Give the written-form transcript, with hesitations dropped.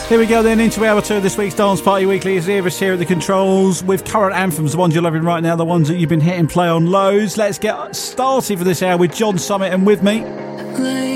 Here we go then into hour 2 of this week's Dance Party Weekly. As Iris here at the controls with current anthems, the ones you're loving right now, the ones that you've been hitting play on loads. Let's get started for this hour with John Summit and With Me.